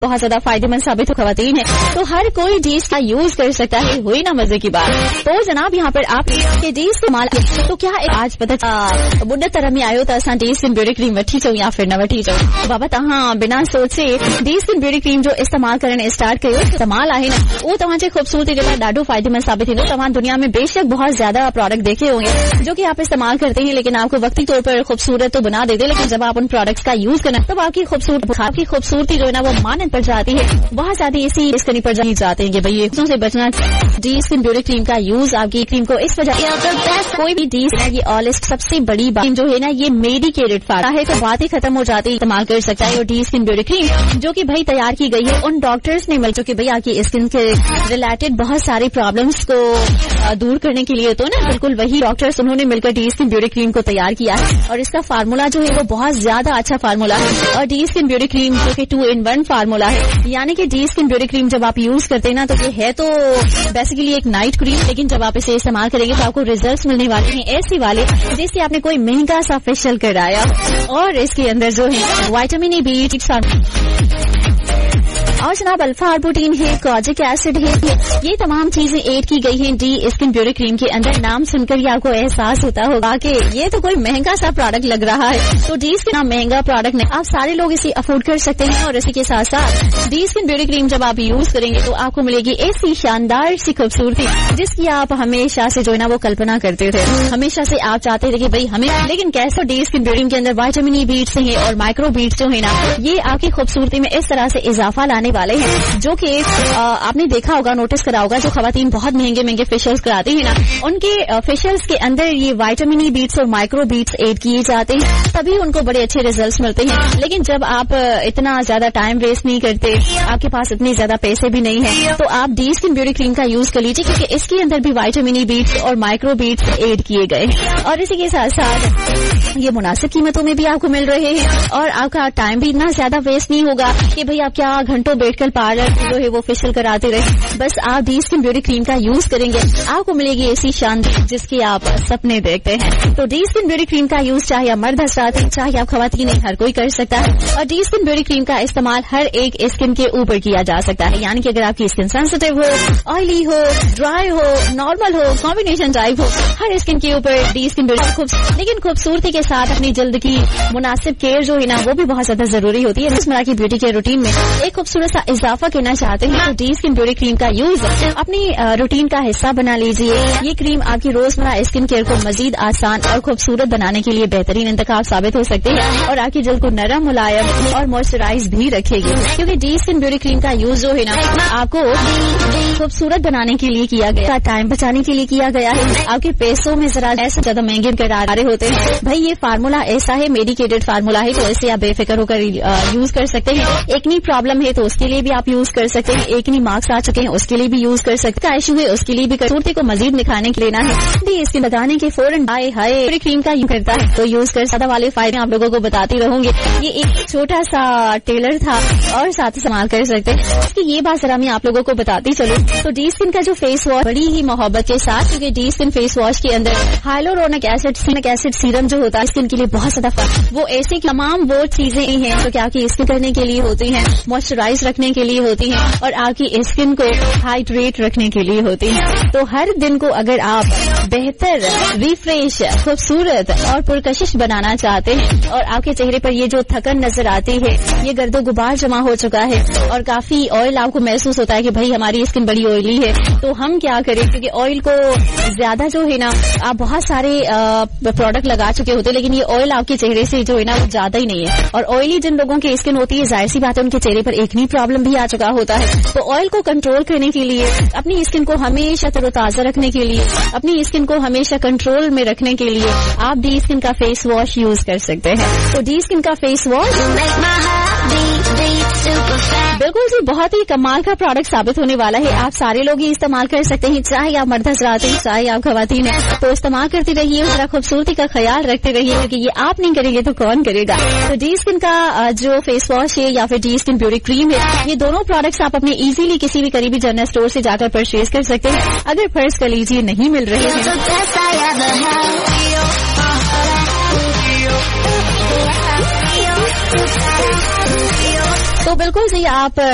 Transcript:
बहुत ज्यादा फायदेमंद साबित हो खवातीन है, तो हर कोई डी का यूज कर सकता है। हुई ना मजे की बात। तो जनाब यहाँ पर आप के डी इस्तेमाल तो क्या आज पता बुढ़े तरह में आयो तो असां डी स्किन ब्यूटी क्रीम वठी चऊं या फिर न वठी चऊं। बाबा तहां बिना सोचे डी स्किन ब्यूटी क्रीम जो इस्तेमाल करण स्टार्ट कयो, इस्तेमाल आहे न वो तव्हांजे खूबसूरती जे लाइ ॾाढो फायदेमंद साबित थींदो। तव्हां दुनिया में बेशक बहुत ज्यादा प्रोडक्ट देखे होंगे जो कि आप इस्तेमाल करते हैं, लेकिन आपको वक्ती तौर पर खूबसूरत तो बना देते, लेकिन जब आप उन प्रोडक्ट्स का यूज करना तब आपकी खूबसूरती जो है ना वो मानद पर जाती है। बहुत ज्यादा इसी करनी पड़ जाते हैं कि भाई ये से बचना। डी स्किन ब्यूटी क्रीम का यूज आपकी क्रीम को इस वजह कोई भी डी ये ऑलिस्ट सबसे बड़ी बात जो है ना ये मेडिकेटेड फार्मूला है, तो बात ही खत्म हो जाती है, इस्तेमाल कर सकता है। और डी स्किन ब्यूटी क्रीम जो कि भाई तैयार की गई है उन डॉक्टर्स ने मिलकर, भाई आपकी स्किन के रिलेटेड बहुत सारी प्रॉब्लम्स को दूर करने के लिए, तो ना बिल्कुल वही डॉक्टर्स उन्होंने मिलकर डी स्किन ब्यूटी क्रीम को तैयार किया है। और इसका फार्मूला जो है वो बहुत ज्यादा अच्छा फार्मूला है। और डी स्किन ब्यूटी क्रीम जो कि 2-in-1 फार्मूला है, यानी कि डी स्किन ब्यूटी क्रीम जब आप यूज करते हैं ना तो ये है तो बेसिकली एक नाइट क्रीम, लेकिन जब आप इसे इस्तेमाल करेंगे तो आपको रिजल्ट्स मिलने वाले हैं ऐसे वाले जैसे आपने कोई महंगा सा फेशियल कराया। और इसके अंदर जो है विटामिन ए, बी, और जनाब अल्फा आर्बुटीन है, कोजिक एसिड है, ये तमाम चीजें ऐड की गई हैं डी स्किन ब्यूटी क्रीम के अंदर। नाम सुनकर ही आपको एहसास होता होगा कि ये तो कोई महंगा सा प्रोडक्ट लग रहा है। तो डी स्किन महंगा प्रोडक्ट नहीं, आप सारे लोग इसे अफोर्ड कर सकते हैं। और इसी के साथ साथ डी स्किन ब्यूटी क्रीम जब आप यूज करेंगे तो आपको मिलेगी ऐसी शानदार सी खूबसूरती जिसकी आप हमेशा से जो है ना वो कल्पना करते थे, हमेशा से आप चाहते थे कि भाई हमें, लेकिन कैसे डी स्किन ब्यूटी के अंदर विटामिन ई बीट्स हैं और माइक्रो बीट्स जो है ना ये आपकी खूबसूरती में इस तरह से इजाफा लाने वाले हैं, जो कि आपने देखा होगा, नोटिस करा होगा, जो खवातीन बहुत महंगे महंगे फेशियल्स कराती हैं ना उनके फेशियल्स के अंदर ये विटामिन ई बीट्स और माइक्रो बीट्स ऐड किए जाते हैं, तभी उनको बड़े अच्छे रिजल्ट्स मिलते हैं। लेकिन जब आप इतना ज्यादा टाइम वेस्ट नहीं करते, आपके पास इतने ज्यादा पैसे भी नहीं है, तो आप डी स्किन ब्यूटी क्रीम का यूज कर लीजिए, क्योंकि इसके अंदर भी विटामिन ई बीट्स और माइक्रो बीट्स ऐड किए गए। और इसी के साथ साथ ये मुनासिब कीमतों में भी आपको मिल रहे हैं और आपका टाइम भी इतना ज्यादा वेस्ट नहीं होगा कि भाई आप क्या घंटों बैठकर पार्लर जो है वो फेशियल कराते रहे। बस आप डी स्किन ब्यूटी क्रीम का यूज करेंगे, आपको मिलेगी ऐसी शान जिसकी आप सपने देखते हैं। तो डी स्किन ब्यूटी क्रीम का यूज चाहे आप मर्द हजरात हैं, चाहे आप खवातीन हैं, हर कोई कर सकता है। और डी स्किन ब्यूटी क्रीम का इस्तेमाल हर एक स्किन के ऊपर किया जा सकता है, यानी कि अगर आपकी स्किन सेंसिटिव हो, ऑयली हो, ड्राई हो, नॉर्मल हो, कॉम्बिनेशन टाइप हो, हर स्किन के ऊपर डी स्किन ब्यूटी, लेकिन खूबसूरती के साथ अपनी जल्द की मुनासिब केयर जो है ना वो भी बहुत ज्यादा जरूरी होती है। रोजमर्रा की ब्यूटी केयर रूटीन में एक खूबसूरत सा इजाफा करना चाहते हैं तो डी स्किन ब्यूटी क्रीम का यूज अपनी रूटीन का हिस्सा बना लीजिए। ये क्रीम आपकी रोजमर्रा स्किन केयर को मजीद आसान और खूबसूरत बनाने के लिए बेहतरीन इंतखाब साबित हो सकते हैं और आपकी जल्द को नरम, मुलायम और मॉइस्चराइज भी रखेगी, क्योंकि डी स्किन ब्यूटी क्रीम का यूज जो है ना आपको खूबसूरत बनाने के लिए किया गया, टाइम बचाने के लिए किया गया है। आपके पैसों में जरा ऐसे ज्यादा महंगे करा रहे होते हैं, भाई ये फार्मूला ऐसा है, मेडिकेटेड फार्मूला है, तो इसे आप बेफिक्र होकर यूज कर सकते हैं। एकनी प्रॉब्लम है तो उसके लिए भी आप यूज कर सकते हैं, एकनी मार्क्स आ चुके हैं उसके लिए भी यूज कर सकते हैं, इशू है उसके लिए भी खूबसूरती को मजीद निखारने के लेना है भी इसके बताने के फौरन हाय हाय क्रीम का यूज करता है तो यूज कर ज्यादा वाले फायदे आप लोगों को बताती रहूंगी। ये एक छोटा सा टेलर था और साथ ही इस्तेमाल कर सकते हैं, इसकी ये बात जरा मैं आप लोगों को बताती चलूं। तो डी स्किन का जो फेस वॉश बड़ी ही मोहब्बत के साथ, क्योंकि डी स्किन फेस वॉश के अंदर हाइलोरोनिक एसिड सीरम जो होता है स्किन के लिए बहुत ज्यादा वो ऐसे तमाम वो चीजें हैं जो कि आपकी स्किन करने के लिए होती हैं, मॉइस्चराइज रखने के लिए होती हैं और आपकी स्किन को हाइड्रेट रखने के लिए होती हैं। तो हर दिन को अगर आप बेहतर, रिफ्रेश, खूबसूरत और पुरकशिश बनाना चाहते हैं और आपके चेहरे पर ये जो थकन नजर आती है, ये गर्दो गुबार जमा हो चुका है और काफी ऑयल आपको महसूस होता है कि भाई हमारी स्किन बड़ी ऑयली है, तो हम क्या करें, क्योंकि ऑयल को ज्यादा जो है ना आप बहुत सारे प्रोडक्ट लगा चुके होते हैं, लेकिन ये ऑयल आपके चेहरे से जो है ना वो ज्यादा ही नहीं है। और ऑयली जिन लोगों की स्किन होती है, जाहिर सी बात है उनके चेहरे पर एकनी प्रॉब्लम भी आ चुका होता है। तो ऑयल को कंट्रोल करने के लिए, अपनी स्किन को हमेशा तरोताजा रखने के लिए, अपनी स्किन को हमेशा कंट्रोल में रखने के लिए आप डी स्किन का फेस वॉश यूज कर सकते हैं। तो डी स्किन का फेस वॉश बिल्कुल जी बहुत ही कमाल का प्रोडक्ट साबित होने वाला है। आप सारे लोग ही इस्तेमाल कर सकते हैं, चाहे आप मर्द हजरात हैं, चाहे आप खवातीन हैं, तो इस्तेमाल करते रहिए, जरा खूबसूरती का ख्याल रखते रहिए, क्योंकि ये आप नहीं करेंगे तो कौन करेगा। तो डी स्किन का जो फेस वॉश है या फिर डी स्किन ब्यूटी क्रीम है, ये दोनों प्रोडक्ट्स आप अपने इजीली किसी भी करीबी जनरल स्टोर से जाकर परचेज कर सकते हैं। अगर फर्ज कर लीजिए नहीं मिल रहे हैं तो बिल्कुल सही आप